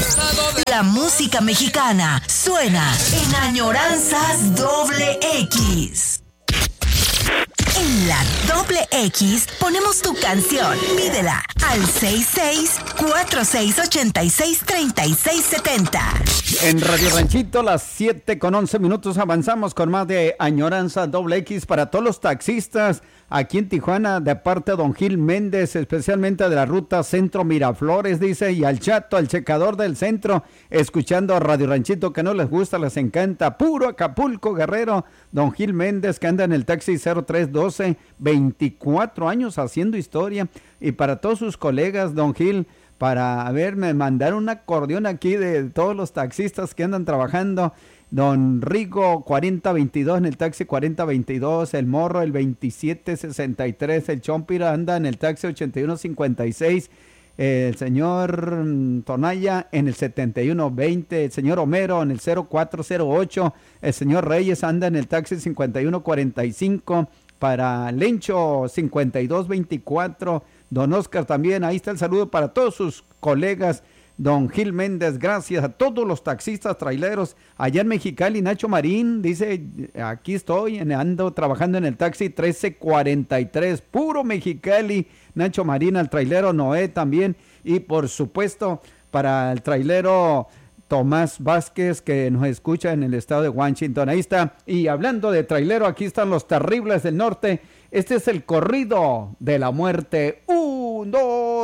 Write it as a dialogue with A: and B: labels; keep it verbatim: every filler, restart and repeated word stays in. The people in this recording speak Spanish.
A: La música mexicana suena en Añoranzas Doble X. En la Doble X ponemos tu canción. Pídela al seis seis cuatro seis ocho seis tres seis siete cero.
B: En Radio Ranchito, las siete con once minutos, avanzamos con más de Añoranza Doble X para todos los taxistas aquí en Tijuana, de parte de don Gil Méndez, especialmente de la ruta Centro Miraflores, dice, y al chato, al checador del centro, escuchando a Radio Ranchito, que no les gusta, les encanta, puro Acapulco, Guerrero. Don Gil Méndez, que anda en el taxi cero tres doce, veinticuatro años haciendo historia, y para todos sus colegas, don Gil, para, a ver, me mandaron un acordeón aquí de todos los taxistas que andan trabajando. Don Rigo cuarenta veintidós en el taxi cuarenta veintidós, el Morro el veintisiete sesenta y tres, el Chompira anda en el taxi ochenta y uno cincuenta y seis, el señor Tonaya en el setenta y uno veinte, el señor Homero en el cero cuatro cero ocho, el señor Reyes anda en el taxi cincuenta y uno cuarenta y cinco, para Lencho cincuenta y dos veinticuatro, don Oscar también, ahí está el saludo para todos sus colegas. Don Gil Méndez, gracias a todos los taxistas traileros allá en Mexicali. Nacho Marín dice, aquí estoy, ando trabajando en el taxi trece cuarenta y tres, puro Mexicali. Nacho Marín, al trailero Noé también, y por supuesto para el trailero Tomás Vázquez, que nos escucha en el estado de Washington. Ahí está. Y hablando de trailero, aquí están los Terribles del Norte. Este es el corrido de la muerte. Un, dos.